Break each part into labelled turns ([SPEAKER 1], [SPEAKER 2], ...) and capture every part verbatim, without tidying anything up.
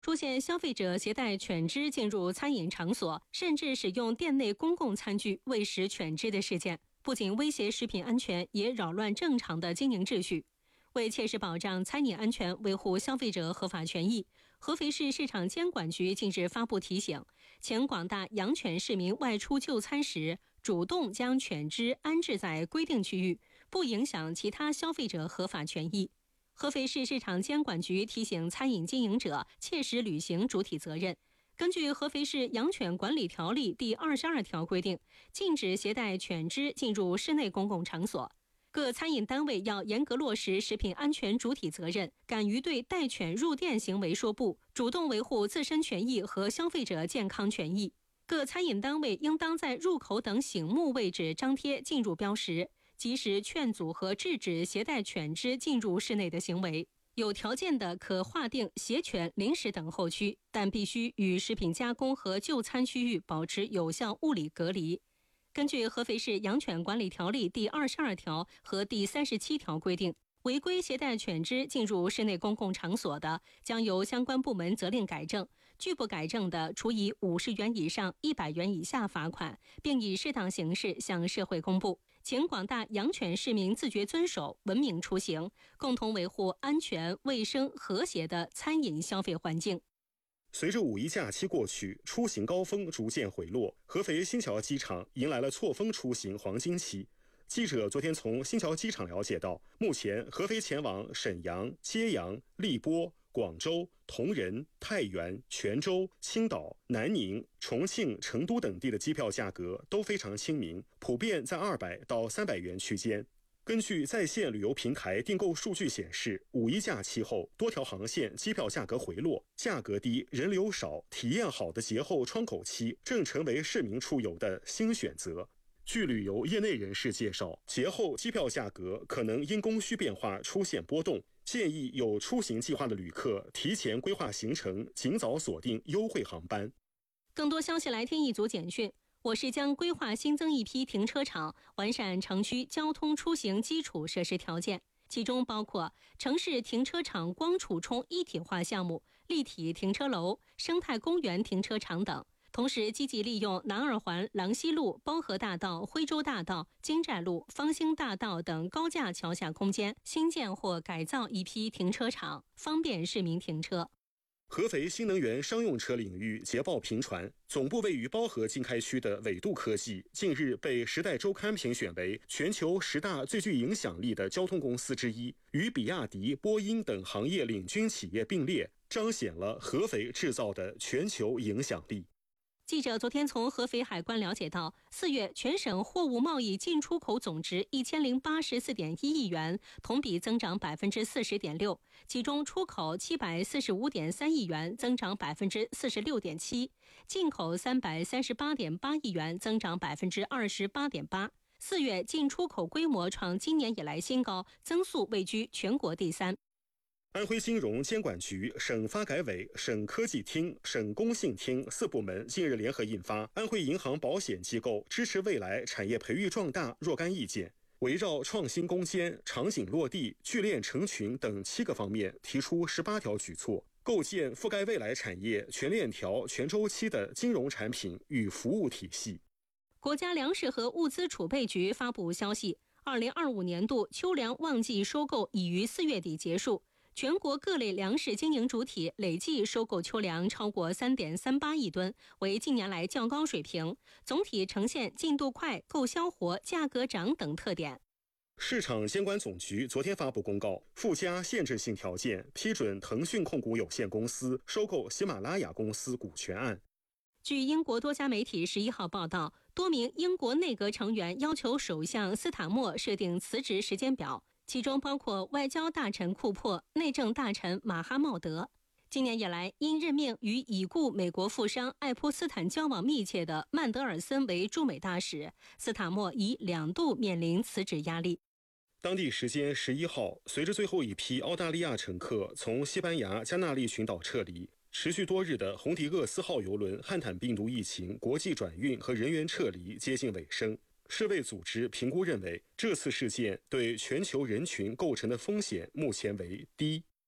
[SPEAKER 1] 出现消费者携带犬只进入餐饮场所，甚至使用店内公共餐具喂食犬只的事件，不仅威胁食品安全，也扰乱正常的经营秩序。为切实保障餐饮安全，维护消费者合法权益，合肥市市场监管局近日发布提醒，请广大养犬市民外出就餐时，主动将犬只安置在规定区域，不影响其他消费者合法权益。合肥市市场监管局提醒餐饮经营者切实履行主体责任。根据合肥市养犬管理条例第二十二条规定，禁止携带犬只进入室内公共场所。各餐饮单位要严格落实食品安全主体责任，敢于对带犬入店行为说不，主动维护自身权益和消费者健康权益。各餐饮单位应当在入口等醒目位置张贴进入标识，及时劝阻和制止携带犬只进入室内的行为。有条件的可划定携犬临时等候区，但必须与食品加工和就餐区域保持有效物理隔离。根据合肥市养犬管理条例第二十二条和第三十七条规定，违规携带犬只进入室内公共场所的，将由相关部门责令改正，拒不改正的，处以五十元以上一百元以下罚款，并以适当形式向社会公布。请广大养犬市民自觉遵守，文明出行，共同维护安全、卫生、和谐的餐饮消费环境。
[SPEAKER 2] 随着五一假期过去，出行高峰逐渐回落，合肥新桥机场迎来了错峰出行黄金期。记者昨天从新桥机场了解到，目前合肥前往沈阳、揭阳、荔波、广州、铜仁、太原、泉州、青岛、南宁、重庆、成都等地的机票价格都非常亲民，普遍在二百到三百元区间。根据在线旅游平台订购数据显示，五一假期后，多条航线机票价格回落，价格低、人流少、体验好的节后窗口期正成为市民出游的新选择。据旅游业内人士介绍，节后机票价格可能因供需变化出现波动，建议有出行计划的旅客提前规划行程，尽早锁定优惠航班。
[SPEAKER 1] 更多消息来听一组简讯。我市将规划新增一批停车场，完善城区交通出行基础设施条件，其中包括城市停车场光储充一体化项目、立体停车楼、生态公园停车场等。同时积极利用南二环、郎西路、包河大道、徽州大道、金寨路、方兴大道等高架桥下空间，新建或改造一批停车场，方便市民停车。
[SPEAKER 2] 合肥新能源商用车领域捷报频传，总部位于包河经开区的纬度科技近日被《时代周刊》评选为全球十大最具影响力的交通公司之一，与比亚迪、波音等行业领军企业并列，彰显了合肥制造的全球影响力。
[SPEAKER 1] 记者昨天从合肥海关了解到，四月全省货物贸易进出口总值一千零八十四点一亿元，同比增长百分之四十点六，其中出口七百四十五点三亿元，增长百分之四十六点七，进口三百三十八点八亿元，增长百分之二十八点八。四月进出口规模创今年以来新高，增速位居全国第三。
[SPEAKER 2] 安徽金融监管局、省发改委、省科技厅、省工信厅四部门近日联合印发《安徽银行保险机构支持未来产业培育壮大若干意见》，围绕创新攻坚、场景落地、聚链成群等七个方面提出十八条举措，构建覆盖未来产业全链条、全周期的金融产品与服务体系。
[SPEAKER 1] 国家粮食和物资储备局发布消息，二零二五年度秋粮旺季收购已于四月底结束。全国各类粮食经营主体累计收购秋粮超过 三点三八亿吨，为近年来较高水平，总体呈现进度快、购销活、价格涨等特点。
[SPEAKER 2] 市场监管总局昨天发布公告，附加限制性条件批准腾讯控股有限公司收购喜马拉雅公司股权案。
[SPEAKER 1] 据英国多家媒体十一号报道，多名英国内阁成员要求首相斯塔默设定辞职时间表，其中包括外交大臣库珀、内政大臣马哈茂德。今年以来，因任命与已故美国富商爱泼斯坦交往密切的曼德尔森为驻美大使，斯塔默已两度面临辞职压力。
[SPEAKER 2] 当地时间十一号，随着最后一批澳大利亚乘客从西班牙加纳利群岛撤离，持续多日的红迪厄斯号邮轮汉坦病毒疫情国际转运和人员撤离接近尾声。世卫组织评估认为，这次事件对全球人群构成的风险目前为低。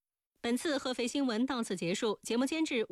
[SPEAKER 1] 本次合肥新闻到此结束，节目监制